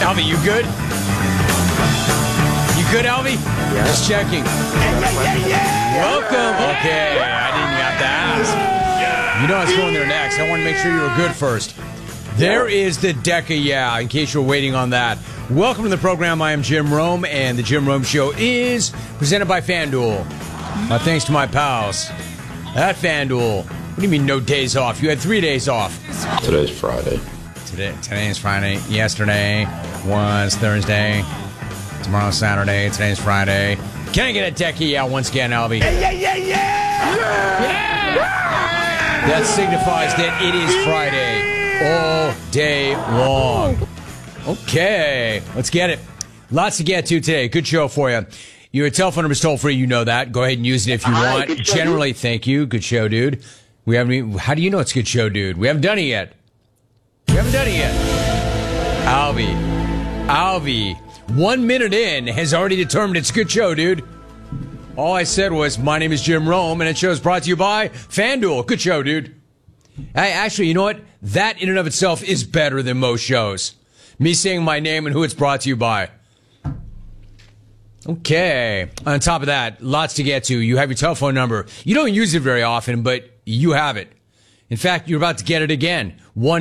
Alvy, you good? You good, Alvy? Yeah. Just checking. Welcome. Okay, I didn't have to ask. You know I was going there next. I want to make sure you were good first. There is the Deca Yeah, in case you're waiting on that. Welcome to the program. I am Jim Rome, and the Jim Rome Show is presented by FanDuel. Thanks to my pals at FanDuel. What do you mean no days off? You had 3 days off. Today's Friday. Today is Friday. Yesterday was Thursday. Tomorrow's Saturday. Today's Friday. Can I get a Deca Yeah once again, Alvy? Yeah! That signifies that it is Friday all day long. Okay, let's get it. Lots to get to today. Good show for you. Your telephone number is toll free. You know that. Go ahead and use it if you want. Good show, Generally, thank you. Good show, dude. We haven't. How do you know it's a good show, dude? We haven't done it yet. Alvy, 1 minute in has already determined it's a good show, dude. All I said was, my name is Jim Rome, and it show's brought to you by FanDuel. Good show, dude. Actually, you know what? That in and of itself is better than most shows. Me saying my name and who it's brought to you by. Okay. On top of that, lots to get to. You have your telephone number. You don't use it very often, but you have it. In fact, you're about to get it again.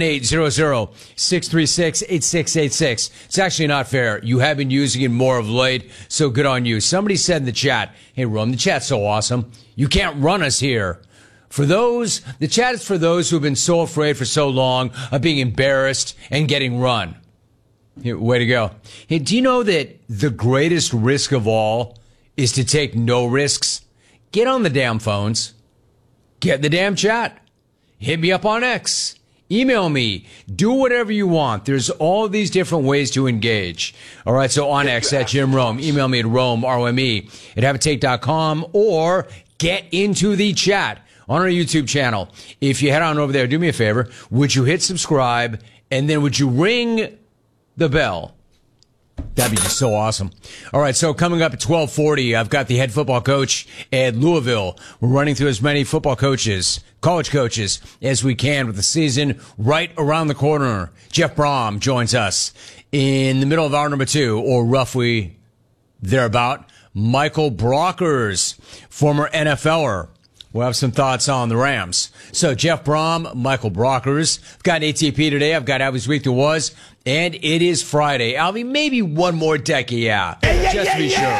1-800-636-8686. It's actually not fair. You have been using it more of late, so good on you. Somebody said in the chat, hey, Rome, the chat's so awesome. You can't run us here. The chat is for those who have been so afraid for so long of being embarrassed and getting run. Way to go. Hey, do you know that the greatest risk of all is to take no risks? Get on the damn phones. Get in the damn chat. Hit me up on X. Email me. Do whatever you want. There's all these different ways to engage. All right, so on X at Jim Rome. Email me at Rome, R-O-M-E, at haveatake.com, or get into the chat on our YouTube channel. If you head on over there, do me a favor. Would you hit subscribe, and then would you ring the bell? That'd be just so awesome. All right, so coming up at 12:40, I've got the head football coach at Louisville. We're running through as many football coaches, college coaches, as we can with the season right around the corner. Jeff Brom joins us in the middle of hour number 2, or roughly thereabout. Michael Brockers, former NFLer. We'll have some thoughts on the Rams. So Jeff Brom, Michael Brockers. I've got ATP today. I've got Alvy's Week That Was. And it is Friday. Alvy, maybe one more Deca Yeah. Just to be sure.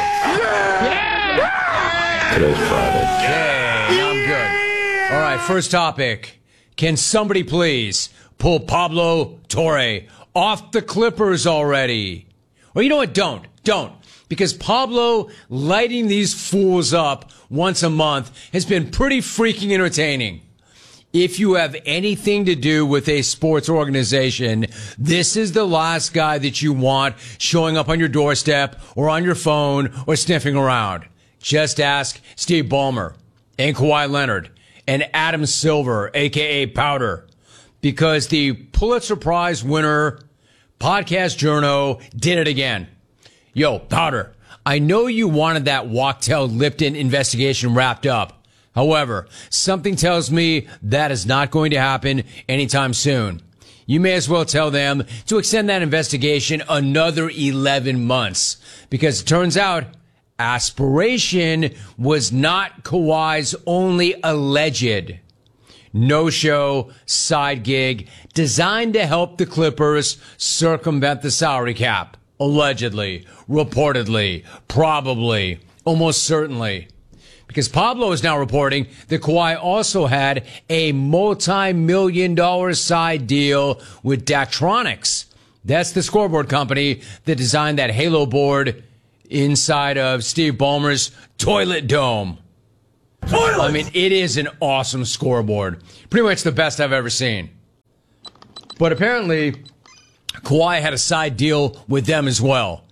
Today's Friday. Okay, now I'm good. All right, first topic. Can somebody please pull Pablo Torre off the Clippers already? Or you know what? Don't. Because Pablo lighting these fools up once a month has been pretty freaking entertaining. If you have anything to do with a sports organization, this is the last guy that you want showing up on your doorstep or on your phone or sniffing around. Just ask Steve Ballmer and Kawhi Leonard and Adam Silver, a.k.a. Powder, because the Pulitzer Prize winner, Podcast Journo, did it again. Yo, Powder, I know you wanted that Wachtell Lipton investigation wrapped up. However, something tells me that is not going to happen anytime soon. You may as well tell them to extend that investigation another 11 months, because it turns out aspiration was not Kawhi's only alleged no-show side gig designed to help the Clippers circumvent the salary cap. Allegedly, reportedly, probably, almost certainly. Because Pablo is now reporting that Kawhi also had a multi-million-dollar side deal with Daktronics. That's the scoreboard company that designed that Halo board inside of Steve Ballmer's toilet dome. I mean, it is an awesome scoreboard. Pretty much the best I've ever seen. But apparently, Kawhi had a side deal with them as well.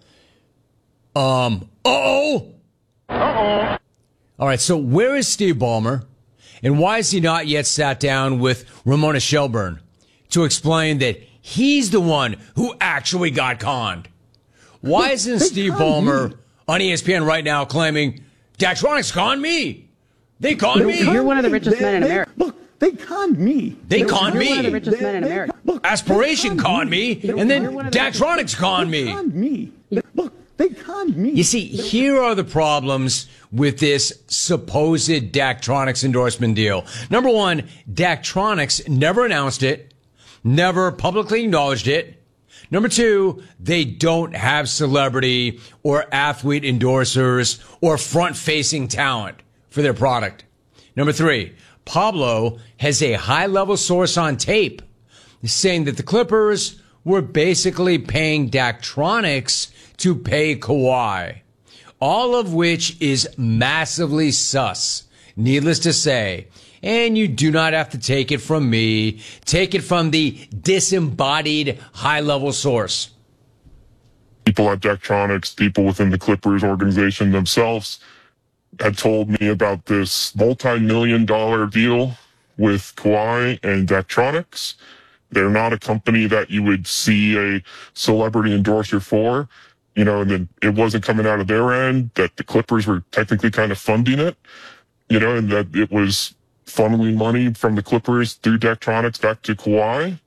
Uh-oh! All right, so where is Steve Ballmer, and why has he not yet sat down with Ramona Shelburne to explain that he's the one who actually got conned? Why isn't Steve Ballmer on ESPN right now claiming, Daktronics conned me? They conned me? You're one of the richest men in America. they conned me. They conned You're one of the me. richest men in America. Look, Aspiration they conned me, and then You're one of the Daktronics conned They me. conned me. Look, they conned me. You see, here are the problems with this supposed Daktronics endorsement deal. Number one, Daktronics never announced it, never publicly acknowledged it. Number two, they don't have celebrity or athlete endorsers or front-facing talent for their product. Number three, Pablo has a high-level source on tape saying that the Clippers were basically paying Daktronics to pay Kawhi, all of which is massively sus, needless to say. And you do not have to take it from me. Take it from the disembodied high-level source. People at Daktronics, people within the Clippers organization themselves had told me about this multi-million-dollar deal with Kawhi and Daktronics. They're not a company that you would see a celebrity endorser for, and then it wasn't coming out of their end, that the Clippers were technically kind of funding it, and that it was funneling money from the Clippers through Daktronics back to Kawhi.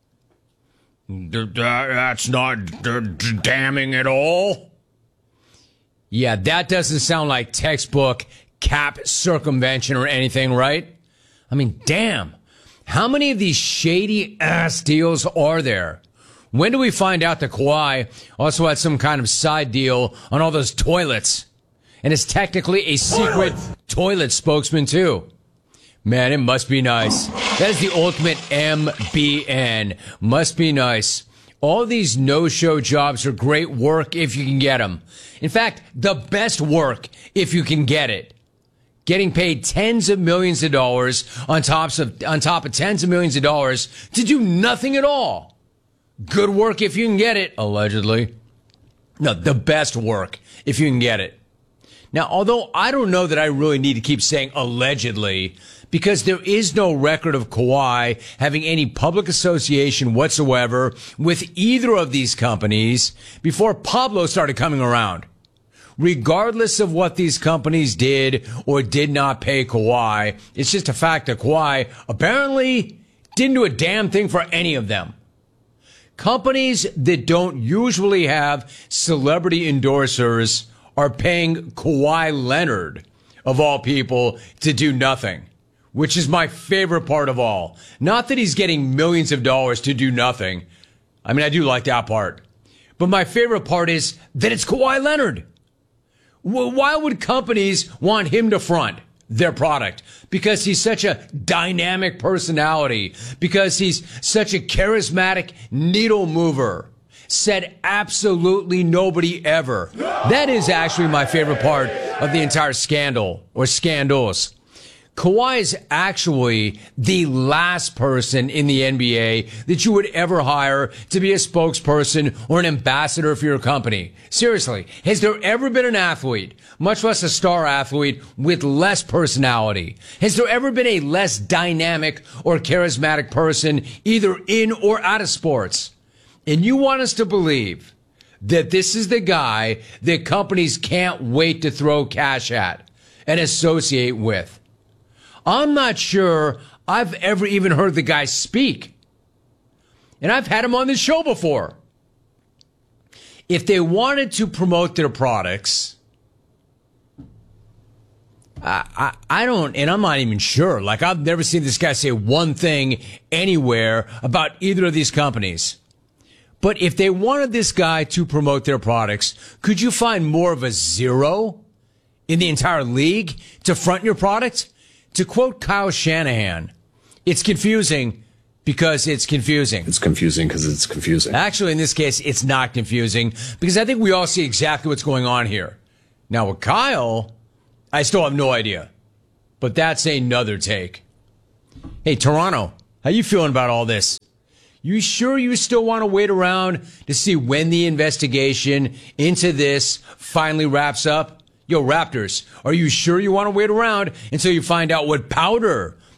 That's not damning at all. Yeah, that doesn't sound like textbook cap circumvention or anything, right? I mean, damn. How many of these shady ass deals are there? When do we find out that Kawhi also had some kind of side deal on all those toilets? And is technically a secret toilet spokesman too? Man, it must be nice. That is the ultimate MBN. Must be nice. All these no-show jobs are great work if you can get them. In fact, the best work if you can get it. Getting paid tens of millions of dollars on top of tens of millions of dollars to do nothing at all. Good work if you can get it, allegedly. No, the best work if you can get it. Now, although I don't know that I really need to keep saying allegedly, because there is no record of Kawhi having any public association whatsoever with either of these companies before Pablo started coming around. Regardless of what these companies did or did not pay Kawhi, it's just a fact that Kawhi apparently didn't do a damn thing for any of them. Companies that don't usually have celebrity endorsers are paying Kawhi Leonard, of all people, to do nothing, which is my favorite part of all. Not that he's getting millions of dollars to do nothing. I mean, I do like that part. But my favorite part is that it's Kawhi Leonard. Why would companies want him to front their product? Because he's such a dynamic personality. Because he's such a charismatic needle mover. Said absolutely nobody ever. That is actually my favorite part of the entire scandal, or scandals. Kawhi is actually the last person in the NBA that you would ever hire to be a spokesperson or an ambassador for your company. Seriously, has there ever been an athlete, much less a star athlete, with less personality? Has there ever been a less dynamic or charismatic person, either in or out of sports? And you want us to believe that this is the guy that companies can't wait to throw cash at and associate with. I'm not sure I've ever even heard the guy speak. And I've had him on this show before. If they wanted to promote their products, I don't, and I'm not even sure. Like, I've never seen this guy say one thing anywhere about either of these companies. But if they wanted this guy to promote their products, could you find more of a zero in the entire league to front your product? To quote Kyle Shanahan, it's confusing because it's confusing. It's confusing because it's confusing. Actually, in this case, it's not confusing because I think we all see exactly what's going on here. Now, with Kyle, I still have no idea. But that's another take. Hey, Toronto, how you feeling about all this? You sure you still want to wait around to see when the investigation into this finally wraps up? Yo, Raptors, are you sure you want to wait around until you find out what powder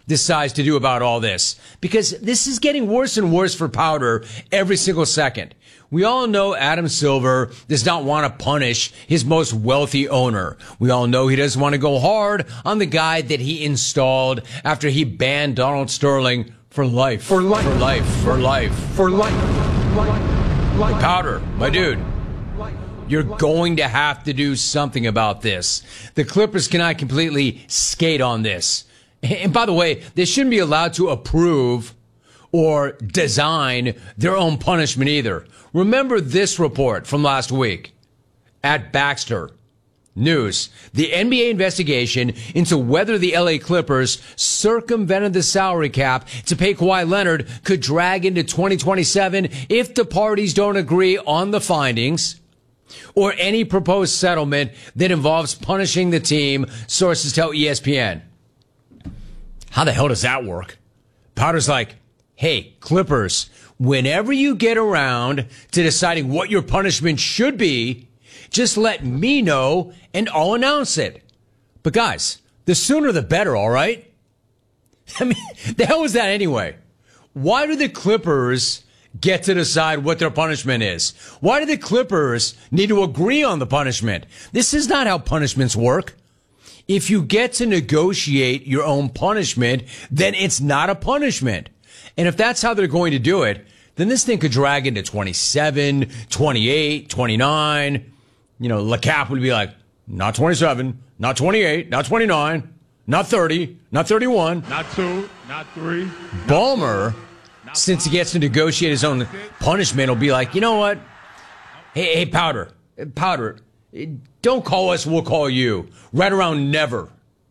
decides to do about all this. Because this is getting worse and worse for Powder every single second. We all know Adam Silver does not want to punish his most wealthy owner. We all know he doesn't want to go hard on the guy that he installed after he banned Donald Sterling for life. For life. For life. For life. For life. Powder, my dude. You're going to have to do something about this. The Clippers cannot completely skate on this. And by the way, they shouldn't be allowed to approve or design their own punishment either. Remember this report from last week at Baxter News. The NBA investigation into whether the LA Clippers circumvented the salary cap to pay Kawhi Leonard could drag into 2027 if the parties don't agree on the findings or any proposed settlement that involves punishing the team, sources tell ESPN. How the hell does that work? Powder's like, hey, Clippers, whenever you get around to deciding what your punishment should be, just let me know and I'll announce it. But guys, the sooner the better, all right? I mean, the hell is that anyway? Why do the Clippers get to decide what their punishment is? Why do the Clippers need to agree on the punishment? This is not how punishments work. If you get to negotiate your own punishment, then it's not a punishment. And if that's how they're going to do it, then this thing could drag into 27, 28, 29. You know, LeCap would be like, not 27, not 28, not 29, not 30, not 31. Not 2, not 3. Ballmer, since he gets to negotiate his own punishment, will be like, you know what? Hey, Powder, don't call us, we'll call you. Right around never.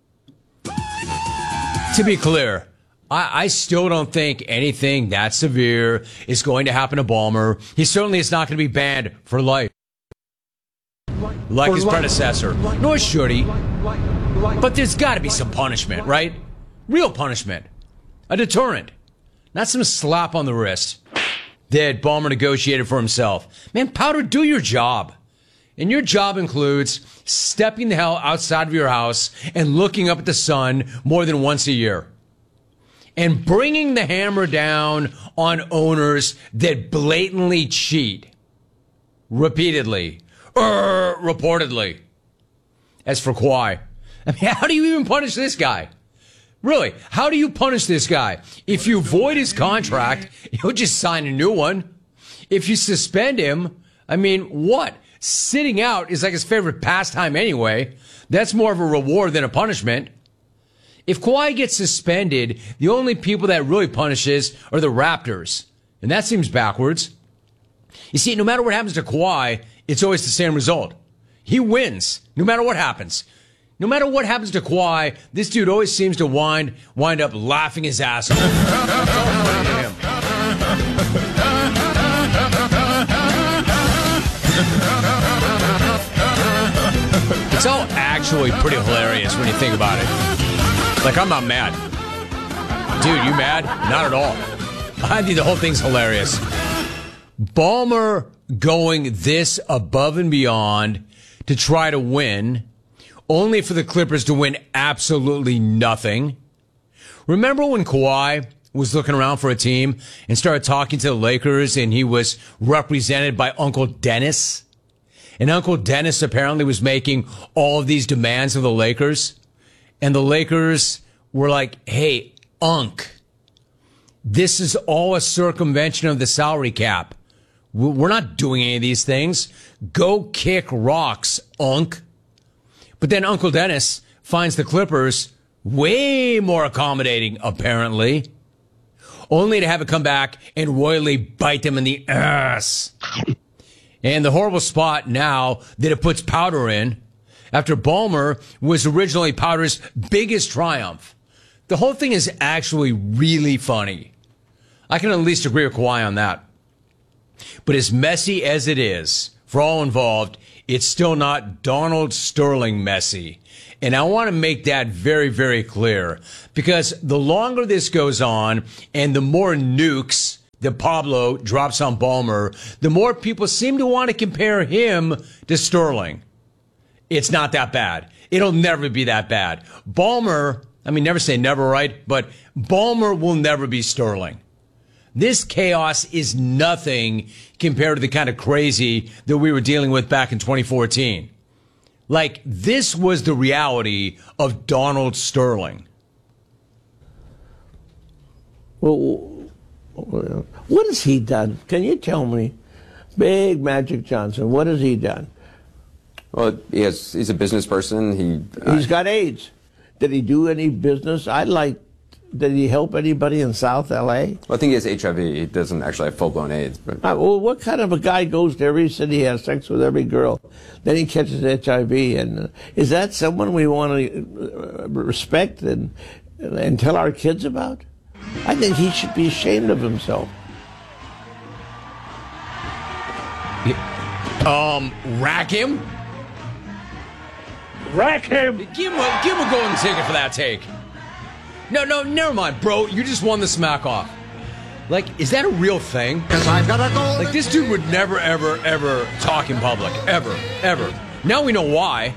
To be clear, I still don't think anything that severe is going to happen to Ballmer. He certainly is not going to be banned for life, like his predecessor. Nor should he. But there's got to be some punishment, right? Real punishment. A deterrent. Not some slap on the wrist that Ballmer negotiated for himself. Man, Powder, do your job. And your job includes stepping the hell outside of your house and looking up at the sun more than once a year. And bringing the hammer down on owners that blatantly cheat. Repeatedly. Reportedly. As for Kawhi, I mean, how do you even punish this guy? Really, how do you punish this guy? If you void his contract, he'll just sign a new one. If you suspend him, I mean, what? Sitting out is like his favorite pastime anyway. That's more of a reward than a punishment. If Kawhi gets suspended, the only people that really punishes are the Raptors. And that seems backwards. You see, no matter what happens to Kawhi, it's always the same result. He wins, no matter what happens. No matter what happens to Kawhi, this dude always seems to wind up laughing his ass off. That's all funny to him. It's all actually pretty hilarious when you think about it. Like, I'm not mad. Dude, you mad? Not at all. I think the whole thing's hilarious. Ballmer going this above and beyond to try to win, only for the Clippers to win absolutely nothing. Remember when Kawhi was looking around for a team and started talking to the Lakers and he was represented by Uncle Dennis? And Uncle Dennis apparently was making all of these demands of the Lakers. And the Lakers were like, hey, Unc, this is all a circumvention of the salary cap. We're not doing any of these things. Go kick rocks, Unc. But then Uncle Dennis finds the Clippers way more accommodating, apparently, only to have it come back and royally bite them in the ass. And the horrible spot now that it puts Powder in, after Ballmer was originally Powder's biggest triumph. The whole thing is actually really funny. I can at least agree with Kawhi on that. But as messy as it is, for all involved, it's still not Donald Sterling messy. And I want to make that very, very clear. Because the longer this goes on and the more nukes that Pablo drops on Ballmer, the more people seem to want to compare him to Sterling. It's not that bad. It'll never be that bad. Ballmer, I mean, never say never, right? But Ballmer will never be Sterling. This chaos is nothing compared to the kind of crazy that we were dealing with back in 2014. Like, this was the reality of Donald Sterling. Well, what has he done? Can you tell me? Big Magic Johnson, what has he done? Well, he's a business person. He's got AIDS. Did he do any business? Did he help anybody in South L.A.? Well, I think he has HIV. He doesn't actually have full-blown AIDS. But Well, what kind of a guy goes to every city, has sex with every girl, then he catches HIV? And is that someone we want to respect and tell our kids about? I think he should be ashamed of himself. Rack him? Rack him! Give him a golden ticket for that take. No, never mind, bro. You just won the smack off. Like, is that a real thing? Like, this dude would never, ever, ever talk in public. Ever, ever. Now we know why.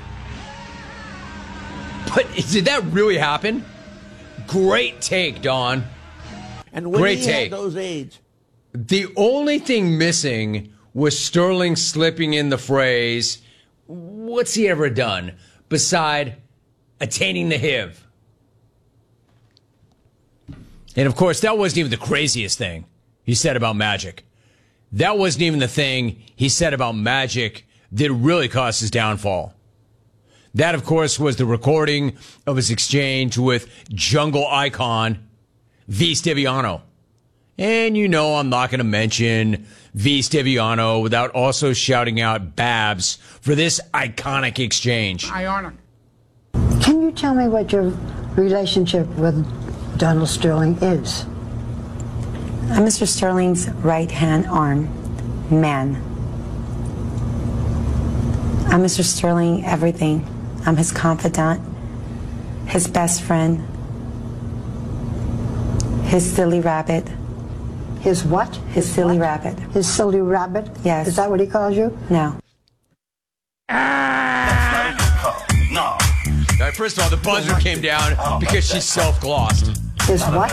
But did that really happen? Great take, Don. And when Great he take. had those AIDS, The only thing missing was Sterling slipping in the phrase, what's he ever done beside attaining the HIV? And of course, that wasn't even the craziest thing he said about Magic. That wasn't even the thing he said about Magic that really caused his downfall. That, of course, was the recording of his exchange with jungle icon V. Stiviano. And you know I'm not going to mention V. Stiviano without also shouting out Babs for this iconic exchange. Can you tell me what your relationship with Donald Sterling is? I'm Mr. Sterling's right-hand arm man. I'm Mr. Sterling everything. I'm his confidant, his best friend, his silly rabbit. His what? His silly rabbit. His silly rabbit? Yes. Is that what he calls you? No. All right, first of all, the buzzer came down because she self-glossed. His what?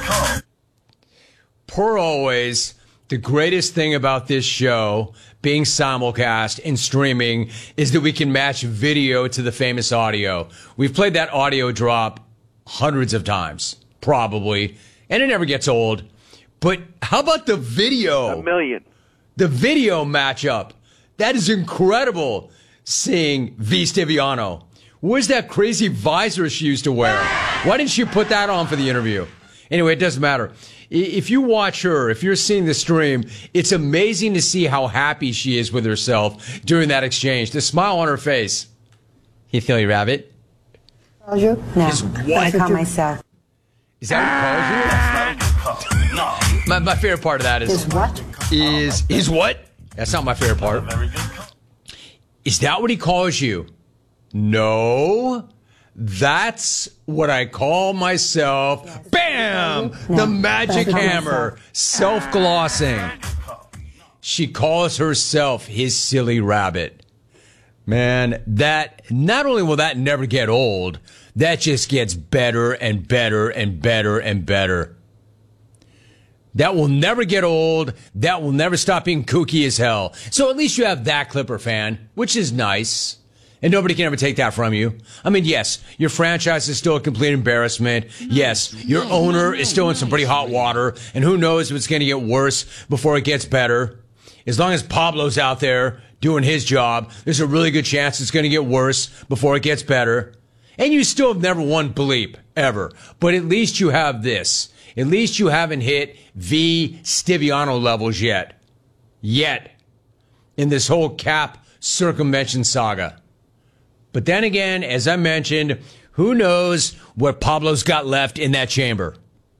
Per always, the greatest thing about this show being simulcast and streaming is that we can match video to the famous audio. We've played that audio drop hundreds of times, probably, and it never gets old. But how about the video? A million. The video matchup. That is incredible, seeing V. Stiviano. Where's that crazy visor she used to wear? Why didn't she put that on for the interview? Anyway, it doesn't matter. If you watch her, if you're seeing the stream, it's amazing to see how happy she is with herself during that exchange. The smile on her face. You feel your rabbit? Calls you? No. Is what? I call myself. Is that what he calls you? My favorite part of that His what? is what? That's not my favorite part. Is that what he calls you? No. That's what I call myself. Yes. Bam! No, the magic hammer. Self-glossing. She calls herself his silly rabbit. Man, that, not only will that never get old, that just gets better and better and better and better. That will never get old. That will never stop being kooky as hell. So at least you have that Clipper fan, which is nice. And nobody can ever take that from you. I mean, yes, your franchise is still a complete embarrassment. Yes, your owner is still in some pretty hot water. And who knows if it's going to get worse before it gets better. As long as Pablo's out there doing his job, there's a really good chance it's going to get worse before it gets better. And you still have never won bleep, ever. But at least you have this. At least you haven't hit V. Stiviano levels yet. Yet. In this whole cap circumvention saga. But then again, as I mentioned, who knows what Pablo's got left in that chamber.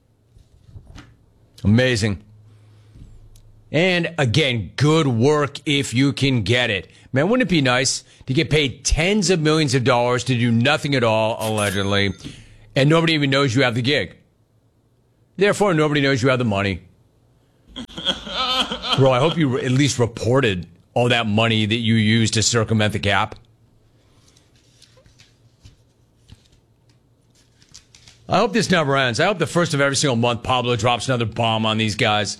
Amazing. And again, good work if you can get it. Man, wouldn't it be nice to get paid tens of millions of dollars to do nothing at all, allegedly, and nobody even knows you have the gig? Therefore, nobody knows you have the money. Bro, I hope you at least reported all that money that you used to circumvent the cap. I hope this never ends. I hope the first of every single month Pablo drops another bomb on these guys.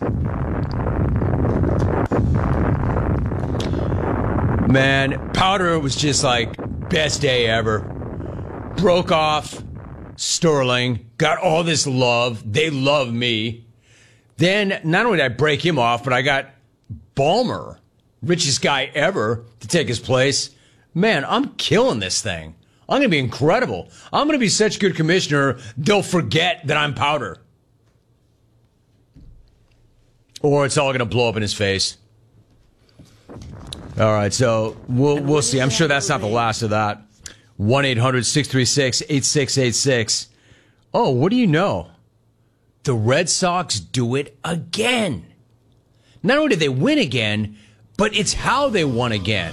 Man, Powder was just like best day ever. Broke off Sterling, got all this love. They love me. Then not only did I break him off, but I got Ballmer, richest guy ever, to take his place. Man, I'm killing this thing. I'm going to be incredible. I'm going to be such a good commissioner, they'll forget that I'm Powder. Or it's all going to blow up in his face. All right, so we'll see. I'm sure that's not the last of that. 1-800-636-8686. Oh, what do you know? The Red Sox do it again. Not only did they win again, but it's how they won again.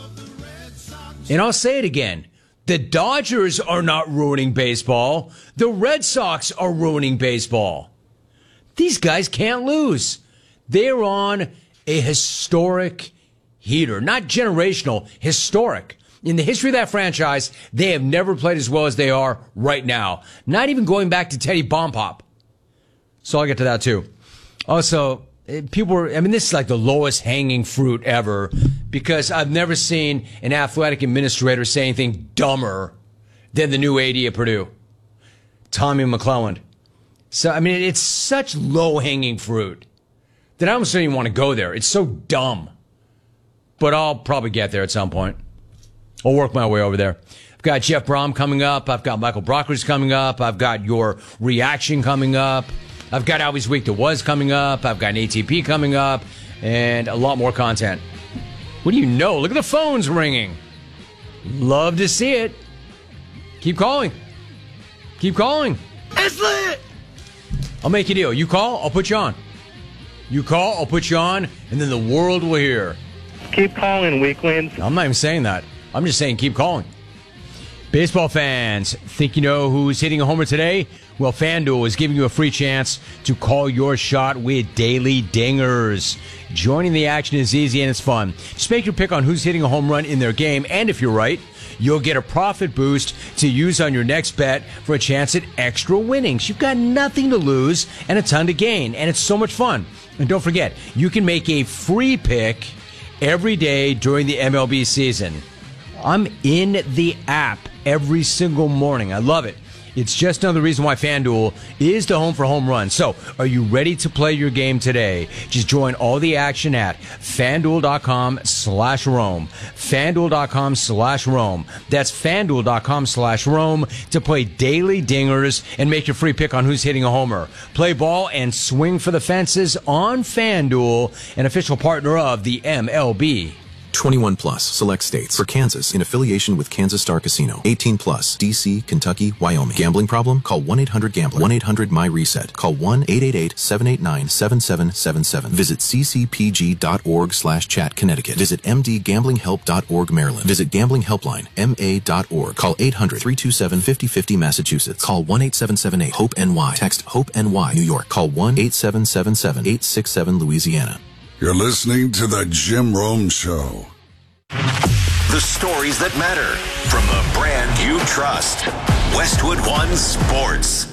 And I'll say it again. The Dodgers are not ruining baseball. The Red Sox are ruining baseball. These guys can't lose. They're on a historic heater. Not generational, historic. In the history of that franchise, they have never played as well as they are right now. Not even going back to Teddy Bompop. So I'll get to that too. Also, this is like the lowest hanging fruit ever, because I've never seen an athletic administrator say anything dumber than the new AD at Purdue, Tommy McClelland. So, it's such low hanging fruit that I almost don't even want to go there. It's so dumb. But I'll probably get there at some point. I'll work my way over there. I've got Jeff Brom coming up. I've got Michael Brockers coming up. I've got your reaction coming up. I've got Albie's Week That Was coming up. I've got an ATP coming up. And a lot more content. What do you know? Look at the phones ringing. Love to see it. Keep calling. Keep calling. It's lit. I'll make you a deal. You call, I'll put you on. You call, I'll put you on, and then the world will hear. Keep calling, weaklings. I'm not even saying that. I'm just saying keep calling. Baseball fans, think you know who's hitting a homer today? Well, FanDuel is giving you a free chance to call your shot with daily dingers. Joining the action is easy and it's fun. Just make your pick on who's hitting a home run in their game, and if you're right, you'll get a profit boost to use on your next bet for a chance at extra winnings. You've got nothing to lose and a ton to gain, and it's so much fun. And don't forget, you can make a free pick every day during the MLB season. I'm in the app every single morning. I love it. It's just another reason why FanDuel is the home for home runs. So, are you ready to play your game today? Just join all the action at FanDuel.com/Rome. FanDuel.com/Rome. That's FanDuel.com/Rome to play daily dingers and make your free pick on who's hitting a homer. Play ball and swing for the fences on FanDuel, an official partner of the MLB. 21 plus, select states. For Kansas, in affiliation with Kansas Star Casino. 18 plus, D.C., Kentucky, Wyoming. Gambling problem? Call 1-800-GAMBLER. 1-800-MY-RESET. Call 1-888-789-7777. Visit ccpg.org/chat, Connecticut. Visit mdgamblinghelp.org, Maryland. Visit Gambling Helpline, ma.org. Call 800-327-5050, Massachusetts. Call 1-8778-HOPE-NY. Text HOPE-NY, New York. Call 1-8777-867, Louisiana. You're listening to The Jim Rome Show. The stories that matter from the brand you trust. Westwood One Sports.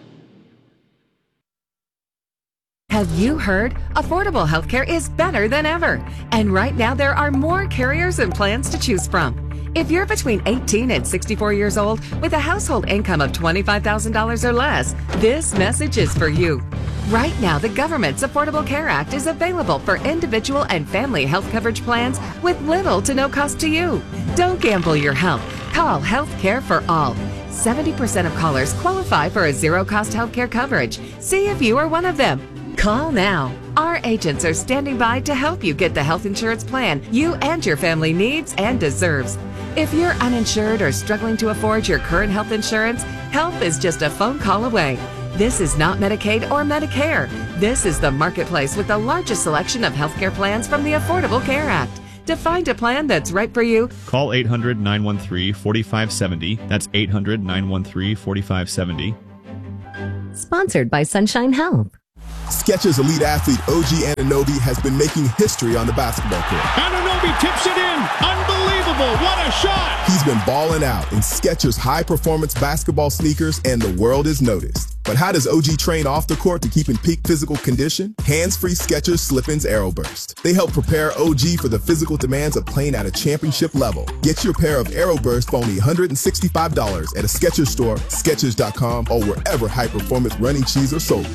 Have you heard? Affordable healthcare is better than ever. And right now there are more carriers and plans to choose from. If you're between 18 and 64 years old with a household income of $25,000 or less, this message is for you. Right now, the government's Affordable Care Act is available for individual and family health coverage plans with little to no cost to you. Don't gamble your health. Call Health Care for All. 70% of callers qualify for a zero-cost health care coverage. See if you are one of them. Call now. Our agents are standing by to help you get the health insurance plan you and your family needs and deserves. If you're uninsured or struggling to afford your current health insurance, help is just a phone call away. This is not Medicaid or Medicare. This is the marketplace with the largest selection of healthcare plans from the Affordable Care Act. To find a plan that's right for you, call 800-913-4570. That's 800-913-4570. Sponsored by Sunshine Health. Skechers elite athlete OG Anunoby has been making history on the basketball court. Anunoby tips it in. Unbelievable. What a shot. He's been balling out in Skechers high-performance basketball sneakers, and the world is noticed. But how does OG train off the court to keep in peak physical condition? Hands-free Skechers Slip-ins Aeroburst. They help prepare OG for the physical demands of playing at a championship level. Get your pair of Aeroburst for only $165 at a Skechers store, Skechers.com, or wherever high-performance running shoes are sold.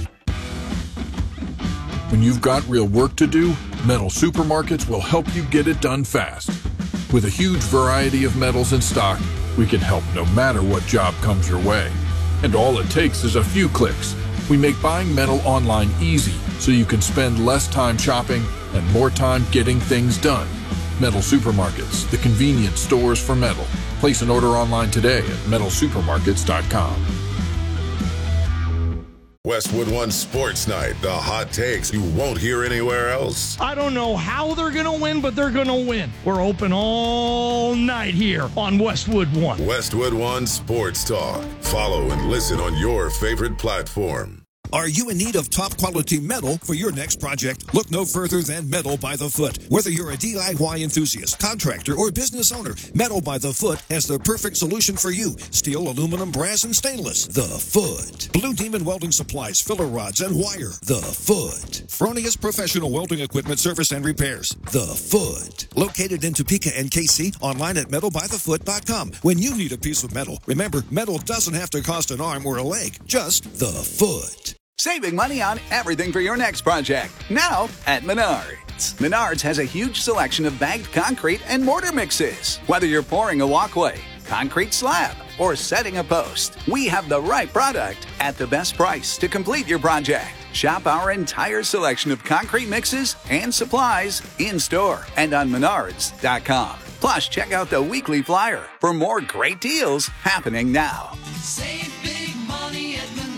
When you've got real work to do, Metal Supermarkets will help you get it done fast. With a huge variety of metals in stock, we can help no matter what job comes your way. And all it takes is a few clicks. We make buying metal online easy so you can spend less time shopping and more time getting things done. Metal Supermarkets, the convenient stores for metal. Place an order online today at metalsupermarkets.com. Westwood One Sports Night, the hot takes you won't hear anywhere else. I don't know how they're going to win, but they're going to win. We're open all night here on Westwood One. Westwood One Sports Talk. Follow and listen on your favorite platform. Are you in need of top-quality metal for your next project? Look no further than Metal by the Foot. Whether you're a DIY enthusiast, contractor, or business owner, Metal by the Foot has the perfect solution for you. Steel, aluminum, brass, and stainless. The Foot. Blue Demon Welding Supplies, filler rods, and wire. The Foot. Fronius Professional Welding Equipment Service and Repairs. The Foot. Located in Topeka and KC, online at metalbythefoot.com. When you need a piece of metal, remember, metal doesn't have to cost an arm or a leg. Just the Foot. Saving money on everything for your next project. Now at Menards. Menards has a huge selection of bagged concrete and mortar mixes. Whether you're pouring a walkway, concrete slab, or setting a post, we have the right product at the best price to complete your project. Shop our entire selection of concrete mixes and supplies in-store and on Menards.com. Plus, check out the weekly flyer for more great deals happening now. Save big money at Menards.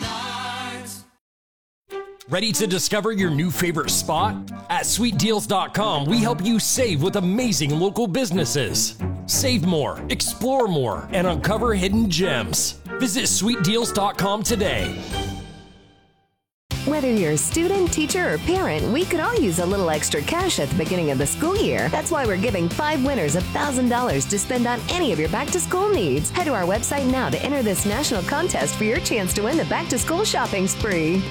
Ready to discover your new favorite spot? At SweetDeals.com, we help you save with amazing local businesses. Save more, explore more, and uncover hidden gems. Visit SweetDeals.com today. Whether you're a student, teacher, or parent, we could all use a little extra cash at the beginning of the school year. That's why we're giving 5 winners $1,000 to spend on any of your back-to-school needs. Head to our website now to enter this national contest for your chance to win the back-to-school shopping spree.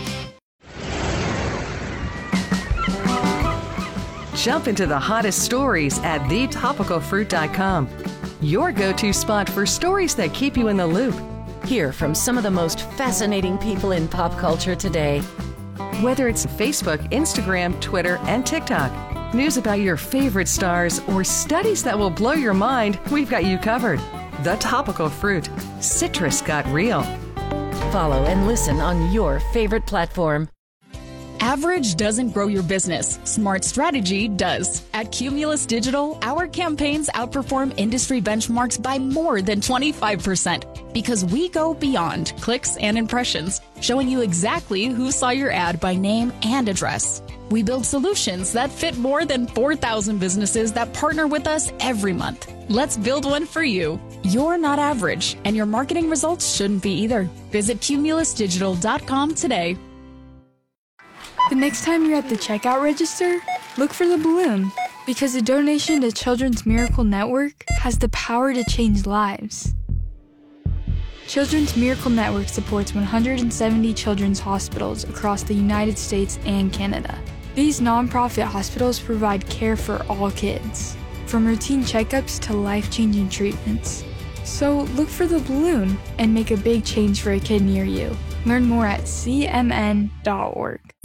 Jump into the hottest stories at thetopicalfruit.com. Your go-to spot for stories that keep you in the loop. Hear from some of the most fascinating people in pop culture today. Whether it's Facebook, Instagram, Twitter, and TikTok, news about your favorite stars, or studies that will blow your mind, we've got you covered. The Topical Fruit. Citrus got real. Follow and listen on your favorite platform. Average doesn't grow your business. Smart strategy does. At Cumulus Digital, our campaigns outperform industry benchmarks by more than 25% because we go beyond clicks and impressions, showing you exactly who saw your ad by name and address. We build solutions that fit more than 4,000 businesses that partner with us every month. Let's build one for you. You're not average, and your marketing results shouldn't be either. Visit cumulusdigital.com today. The next time you're at the checkout register, look for the balloon, because a donation to Children's Miracle Network has the power to change lives. Children's Miracle Network supports 170 children's hospitals across the United States and Canada. These nonprofit hospitals provide care for all kids, from routine checkups to life-changing treatments. So look for the balloon and make a big change for a kid near you. Learn more at cmn.org.